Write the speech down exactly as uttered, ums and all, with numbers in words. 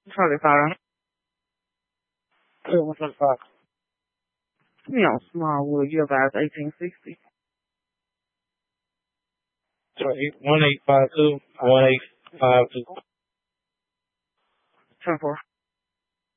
twenty-five. Two one twenty-five. Me on Smallwood, you advise eighteen sixty. So eight one eight five two one eight five two. ten four.